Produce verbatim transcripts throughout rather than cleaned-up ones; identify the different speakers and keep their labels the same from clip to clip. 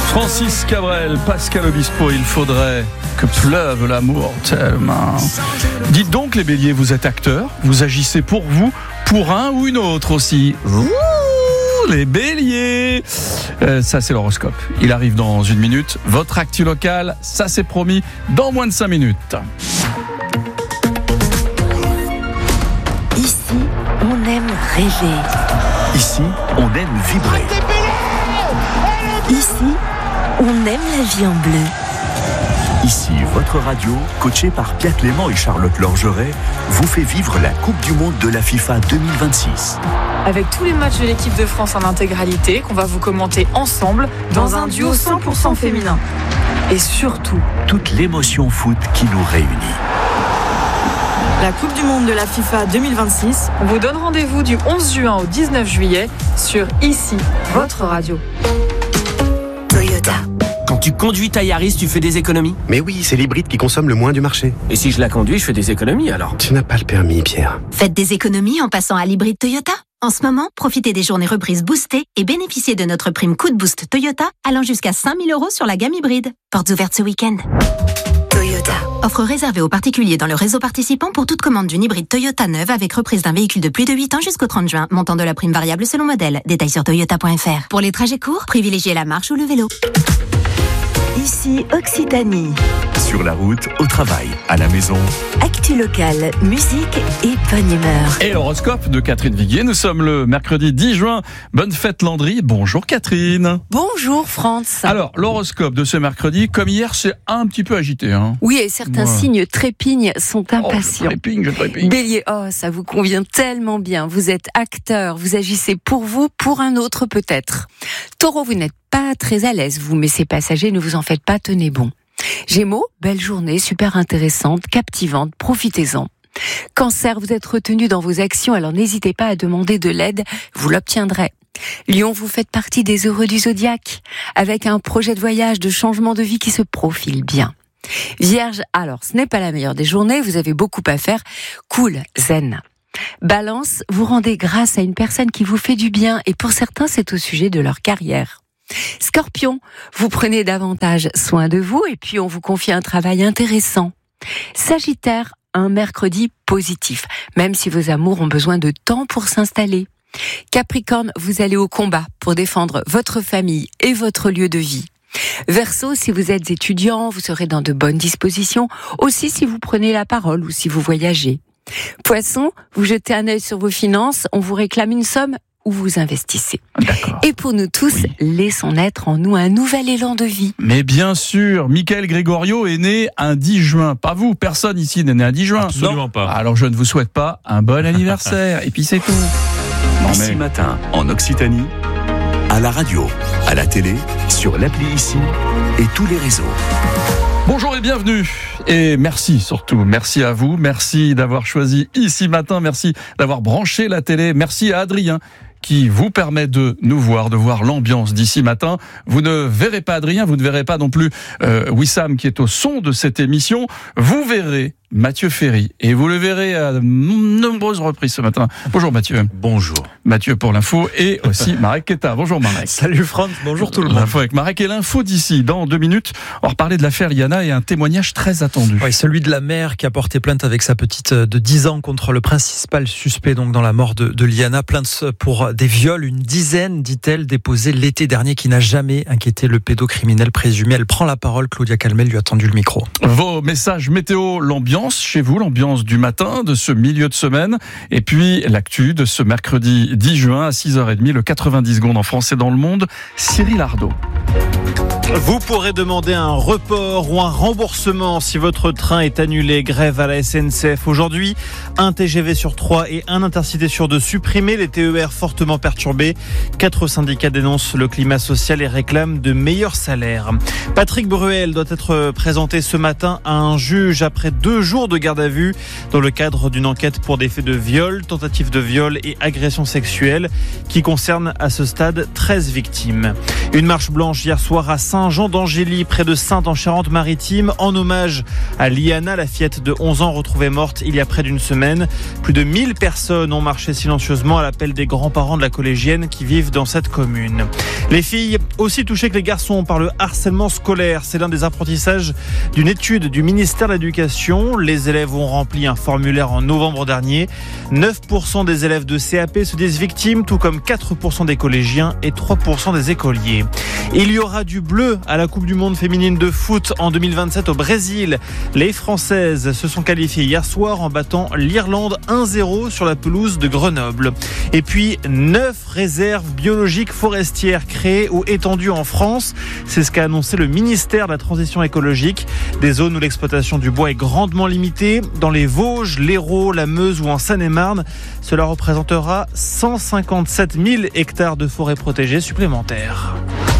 Speaker 1: Francis Cabrel, Pascal Obispo, il faudrait que pleuve l'amour tellement. Dites donc les béliers, vous êtes acteurs, vous agissez pour vous, pour un ou une autre aussi. Ouh, les béliers. euh, Ça c'est l'horoscope, il arrive dans une minute. Votre actu local, ça c'est promis, dans moins de cinq minutes.
Speaker 2: Ici, on aime rêver.
Speaker 3: Ici, on aime vibrer.
Speaker 2: Ici, on aime la vie en bleu.
Speaker 3: Ici, votre radio, coachée par Pierre Clément et Charlotte Lorgeret, vous fait vivre la Coupe du Monde de la FIFA deux mille vingt-six.
Speaker 4: Avec tous les matchs de l'équipe de France en intégralité, qu'on va vous commenter ensemble dans un duo cent pour cent féminin. Et surtout,
Speaker 3: toute l'émotion foot qui nous réunit.
Speaker 4: la Coupe du Monde de la FIFA deux mille vingt-six, on vous donne rendez-vous du onze juin au dix-neuf juillet sur Ici, votre radio.
Speaker 2: Toyota.
Speaker 5: Quand tu conduis ta Yaris, tu fais des économies.
Speaker 6: Mais oui, c'est l'hybride qui consomme le moins du marché.
Speaker 5: Et si je la conduis, je fais des économies alors.
Speaker 6: Tu n'as pas le permis, Pierre.
Speaker 2: Faites des économies en passant à l'hybride Toyota. En ce moment, profitez des journées reprises boostées et bénéficiez de notre prime Coup de Boost Toyota allant jusqu'à cinq mille euros sur la gamme hybride. Portes ouvertes ce week-end. Toyota. Offre réservée aux particuliers dans le réseau participant pour toute commande d'une hybride Toyota neuve avec reprise d'un véhicule de plus de huit ans jusqu'au trente juin. Montant de la prime variable selon modèle. Détails sur toyota point f r. Pour les trajets courts, privilégiez la marche ou le vélo. Ici Occitanie.
Speaker 3: Sur la route, au travail, à la maison.
Speaker 2: Actu locale, musique et bonne humeur.
Speaker 1: Et l'horoscope de Catherine Viguier, nous sommes le mercredi dix juin. Bonne fête Landry, bonjour Catherine.
Speaker 7: Bonjour France.
Speaker 1: Alors, l'horoscope de ce mercredi, comme hier, c'est un petit peu agité. Hein.
Speaker 7: Oui, et certains
Speaker 1: Ouais.
Speaker 7: signes trépignent sont
Speaker 1: Oh, je
Speaker 7: impatients.
Speaker 1: trépigne, je trépigne.
Speaker 7: Bélier, oh, ça vous convient tellement bien. Vous êtes acteur, vous agissez pour vous, pour un autre peut-être. Taureau, vous n'êtes pas très à l'aise, vous, mais ces passagers, ne vous en faites pas, tenez bon. Gémeaux, belle journée, super intéressante, captivante, profitez-en. Cancer, vous êtes retenu dans vos actions, alors n'hésitez pas à demander de l'aide, vous l'obtiendrez. Lion, vous faites partie des heureux du zodiaque, avec un projet de voyage, de changement de vie qui se profile bien. Vierge, alors ce n'est pas la meilleure des journées, vous avez beaucoup à faire, cool, zen. Balance, vous rendez grâce à une personne qui vous fait du bien, et pour certains c'est au sujet de leur carrière. Scorpion, vous prenez davantage soin de vous et puis on vous confie un travail intéressant. Sagittaire, un mercredi positif, même si vos amours ont besoin de temps pour s'installer. Capricorne, vous allez au combat pour défendre votre famille et votre lieu de vie. Verseau, si vous êtes étudiant, vous serez dans de bonnes dispositions, aussi si vous prenez la parole ou si vous voyagez. Poisson, vous jetez un œil sur vos finances, on vous réclame une somme où vous investissez.
Speaker 1: D'accord.
Speaker 7: Et pour nous tous,
Speaker 1: Oui.
Speaker 7: laissons naître en nous un nouvel élan de vie.
Speaker 1: Mais bien sûr, Michael Gregorio est né un dix juin. Pas vous, personne ici n'est né un dix juin.
Speaker 8: Absolument
Speaker 1: Non.
Speaker 8: pas.
Speaker 1: Alors je ne vous souhaite pas un bon anniversaire. Et puis c'est tout. Non
Speaker 3: Ici
Speaker 1: mais...
Speaker 3: matin, en Occitanie, à la radio, à la télé, sur l'appli Ici et tous les réseaux.
Speaker 1: Bonjour et bienvenue. Et merci surtout, merci à vous, merci d'avoir choisi Ici Matin, merci d'avoir branché la télé, merci à Adrien qui vous permet de nous voir, de voir l'ambiance d'Ici Matin. Vous ne verrez pas Adrien, vous ne verrez pas non plus euh, Wissam qui est au son de cette émission. Vous verrez Mathieu Ferry et vous le verrez à de nombreuses reprises ce matin. Bonjour Mathieu.
Speaker 8: Bonjour.
Speaker 1: Mathieu pour l'info et aussi Marek Keta. Bonjour Marek.
Speaker 8: Salut Franck, bonjour tout le monde.
Speaker 1: L'info avec Marek et l'info d'ici. Dans deux minutes, on va reparler de l'affaire Liana et un témoignage très attendu.
Speaker 8: Oui, celui de la mère qui a porté plainte avec sa petite de dix ans contre le principal suspect donc dans la mort de, de Liana. Plainte pour des viols, une dizaine, dit-elle, déposée l'été dernier, qui n'a jamais inquiété le pédocriminel présumé. Elle prend la parole, Claudia Calmel lui a tendu le micro.
Speaker 1: Vos messages météo, l'ambiance chez vous, l'ambiance du matin, de ce milieu de semaine, et puis l'actu de ce mercredi dix juin à six heures trente, le quatre-vingt-dix secondes en France et dans le monde, Cyril Ardo.
Speaker 9: Vous pourrez demander un report ou un remboursement si votre train est annulé. Grève à la S N C F aujourd'hui. Un T G V sur trois et un Intercité sur deux supprimés. Les T E R fortement perturbés. Quatre syndicats dénoncent le climat social et réclament de meilleurs salaires. Patrick Bruel doit être présenté ce matin à un juge après deux jours de garde à vue dans le cadre d'une enquête pour des faits de viol, tentative de viol et agression sexuelle qui concerne à ce stade treize victimes. Une marche blanche hier soir à Saint Saint-Jean d'Angély, près de Saintes en Charente-Maritime, en hommage à Liana, la fillette de onze ans retrouvée morte il y a près d'une semaine. Plus de mille personnes ont marché silencieusement à l'appel des grands-parents de la collégienne qui vivent dans cette commune. Les filles aussi touchées que les garçons par le harcèlement scolaire. C'est l'un des apprentissages d'une étude du ministère de l'Éducation. Les élèves ont rempli un formulaire en novembre dernier. neuf pour cent des élèves de C A P se disent victimes, tout comme quatre pour cent des collégiens et trois pour cent des écoliers. Il y aura du bleu à la Coupe du Monde féminine de foot en deux mille vingt-sept au Brésil. Les Françaises se sont qualifiées hier soir en battant l'Irlande un zéro sur la pelouse de Grenoble. Et puis, neuf réserves biologiques forestières créées ou étendues en France. C'est ce qu'a annoncé le ministère de la Transition écologique. Des zones où l'exploitation du bois est grandement limitée. Dans les Vosges, l'Hérault, la Meuse ou en Seine-et-Marne, cela représentera cent cinquante-sept mille hectares de forêts protégées supplémentaires.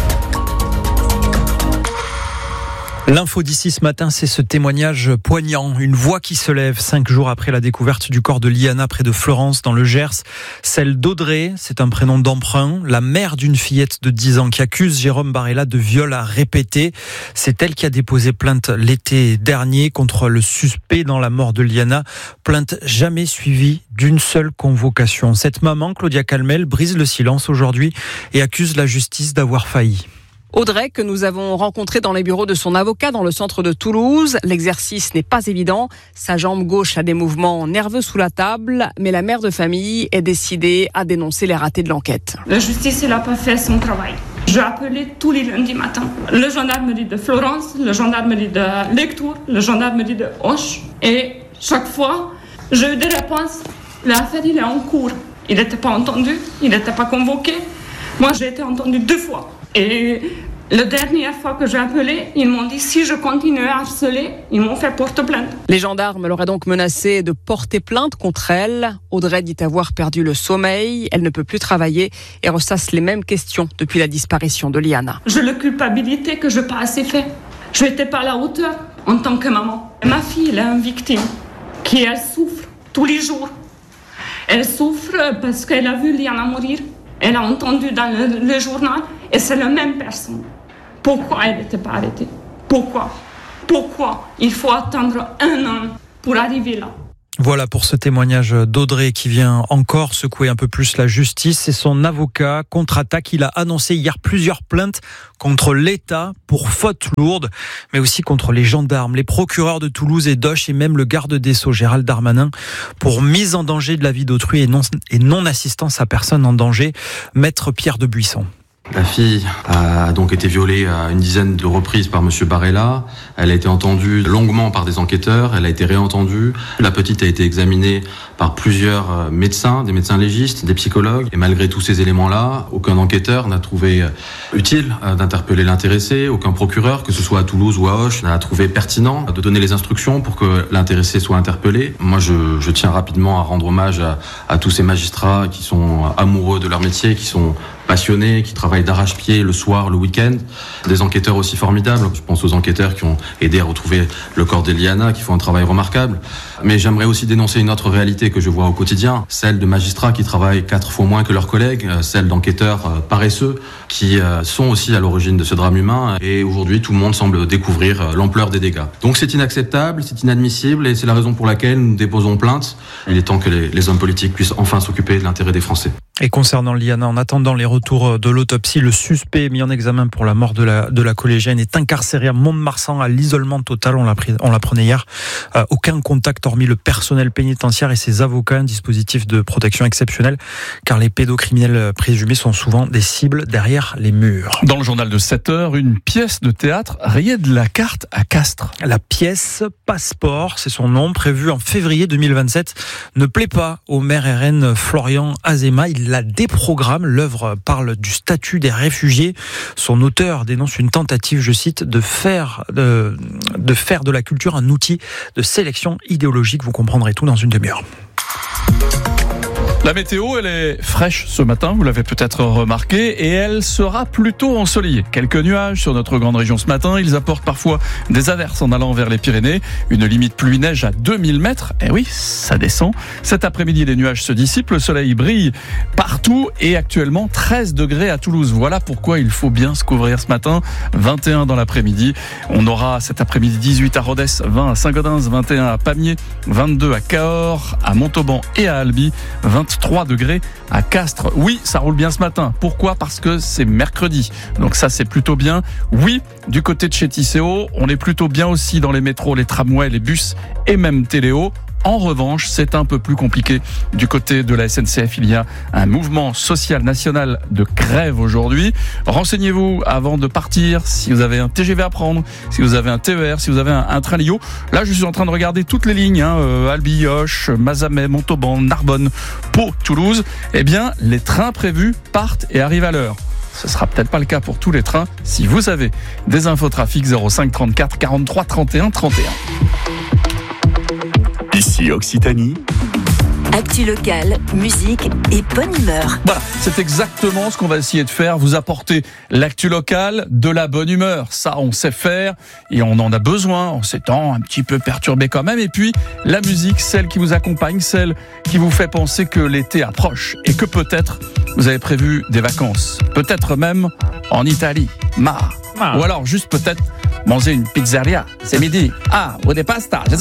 Speaker 8: L'info d'ici ce matin, c'est ce témoignage poignant. Une voix qui se lève cinq jours après la découverte du corps de Liana près de Florence, dans le Gers. Celle d'Audrey, c'est un prénom d'emprunt. La mère d'une fillette de dix ans qui accuse Jérôme Barella de viol à répéter. C'est elle qui a déposé plainte l'été dernier contre le suspect dans la mort de Liana. Plainte jamais suivie d'une seule convocation. Cette maman, Claudia Calmel, brise le silence aujourd'hui et accuse la justice d'avoir failli.
Speaker 10: Audrey, que nous avons rencontrée dans les bureaux de son avocat dans le centre de Toulouse. L'exercice n'est pas évident. Sa jambe gauche a des mouvements nerveux sous la table, mais la mère de famille est décidée à dénoncer les ratés de l'enquête.
Speaker 11: La justice n'a pas fait son travail. J'ai appelé tous les lundis matins le gendarmerie de Florence, le gendarmerie de Lectoure, le gendarmerie de Auch. Et chaque fois, j'ai eu des réponses. L'affaire, il est en cours. Il n'était pas entendu, il n'était pas convoqué. Moi, j'ai été entendue deux fois. Et la dernière fois que j'ai appelé, ils m'ont dit si je continue à harceler, ils m'ont fait porte plainte.
Speaker 10: Les gendarmes l'auraient donc menacée de porter plainte contre elle. Audrey dit avoir perdu le sommeil, elle ne peut plus travailler et ressasse les mêmes questions depuis la disparition de Liana.
Speaker 11: Je le culpabilité que je n'ai pas assez fait. Je n'étais pas à la hauteur en tant que maman. Ma fille, elle est une victime qui elle souffre tous les jours. Elle souffre parce qu'elle a vu Liana mourir. Elle a entendu dans le, le journal et c'est la même personne. Pourquoi elle n'était pas arrêtée ? Pourquoi ? Pourquoi il faut attendre un an pour arriver là ?
Speaker 8: Voilà pour ce témoignage d'Audrey qui vient encore secouer un peu plus la justice et son avocat contre-attaque. Il a annoncé hier plusieurs plaintes contre l'État pour faute lourde, mais aussi contre les gendarmes, les procureurs de Toulouse et d'Auch et même le garde des Sceaux Gérald Darmanin pour mise en danger de la vie d'autrui et non, et non assistance à personne en danger. Maître Pierre de Buisson.
Speaker 12: La fille a donc été violée à une dizaine de reprises par monsieur Barella. Elle a été entendue longuement par des enquêteurs. Elle a été réentendue. La petite a été examinée par plusieurs médecins, des médecins légistes, des psychologues. Et malgré tous ces éléments-là, aucun enquêteur n'a trouvé utile d'interpeller l'intéressé. Aucun procureur, que ce soit à Toulouse ou à Auch, n'a trouvé pertinent de donner les instructions pour que l'intéressé soit interpellé. Moi, je, je tiens rapidement à rendre hommage à, à tous ces magistrats qui sont amoureux de leur métier, qui sont passionnés, qui travaillent d'arrache-pied le soir, le week-end. Des enquêteurs aussi formidables. Je pense aux enquêteurs qui ont aidé à retrouver le corps d'Eliana, qui font un travail remarquable. Mais j'aimerais aussi dénoncer une autre réalité que je vois au quotidien, celle de magistrats qui travaillent quatre fois moins que leurs collègues, celle d'enquêteurs paresseux qui sont aussi à l'origine de ce drame humain. Et aujourd'hui, tout le monde semble découvrir l'ampleur des dégâts. Donc c'est inacceptable, c'est inadmissible et c'est la raison pour laquelle nous déposons plainte. Il est temps que les, les hommes politiques puissent enfin s'occuper de l'intérêt des Français.
Speaker 8: Et concernant Liana, en attendant les retours de l'autopsie, le suspect mis en examen pour la mort de la, de la collégienne est incarcéré à Mont-de-Marsan à l'isolement total. On l'apprenait hier. Euh, aucun contact hormis le personnel pénitentiaire et ses avocats, un dispositif de protection exceptionnel, car les pédocriminels présumés sont souvent des cibles derrière les murs.
Speaker 1: Dans le journal de sept heures, une pièce de théâtre rayée de la carte à Castres.
Speaker 8: La pièce Passeport, c'est son nom, prévue en février deux mille vingt-sept, ne plaît pas au maire R N Florian Azema. Il la déprogramme. L'œuvre parle du statut des réfugiés. Son auteur dénonce une tentative, je cite, de faire de, de faire de la culture un outil de sélection idéologique. Vous comprendrez tout dans une demi-heure.
Speaker 1: La météo, elle est fraîche ce matin, vous l'avez peut-être remarqué, et elle sera plutôt ensoleillée. Quelques nuages sur notre grande région ce matin, ils apportent parfois des averses en allant vers les Pyrénées. Une limite pluie-neige à deux mille mètres, et oui, ça descend. Cet après-midi, les nuages se dissipent, le soleil brille partout, et actuellement treize degrés à Toulouse. Voilà pourquoi il faut bien se couvrir ce matin. vingt et un dans l'après-midi. On aura cet après-midi dix-huit à Rodez, vingt à Saint-Gaudens, vingt et un à Pamiers, vingt-deux à Cahors, à Montauban et à Albi, vingt-trois degrés à Castres. Oui, ça roule bien ce matin. Pourquoi ? Parce que c'est mercredi. Donc ça, c'est plutôt bien. Oui, du côté de chez Tisséo, on est plutôt bien aussi dans les métros, les tramways, les bus et même Téléo. En revanche, c'est un peu plus compliqué. Du côté de la S N C F, il y a un mouvement social national de grève aujourd'hui. Renseignez-vous avant de partir, si vous avez un T G V à prendre, si vous avez un T E R, si vous avez un, un train Lio. Là, je suis en train de regarder toutes les lignes, hein, euh, Albi, Auch, Mazamet, Montauban, Narbonne, Pau, Toulouse. Eh bien, les trains prévus partent et arrivent à l'heure. Ce sera peut-être pas le cas pour tous les trains. Si vous avez des infos trafic, zéro cinq trente-quatre quarante-trois trente et un trente et un.
Speaker 3: Ici Occitanie.
Speaker 13: Actu locale, musique et bonne humeur.
Speaker 1: Voilà, c'est exactement ce qu'on va essayer de faire, vous apporter l'actu locale, de la bonne humeur. Ça, on sait faire et on en a besoin en ces temps un petit peu perturbés quand même. Et puis, la musique, celle qui vous accompagne, celle qui vous fait penser que l'été approche et que peut-être vous avez prévu des vacances. Peut-être même en Italie. Ma.
Speaker 9: Ah.
Speaker 1: Ou alors juste peut-être manger une pizzeria. C'est midi. Ah, ou des pastas.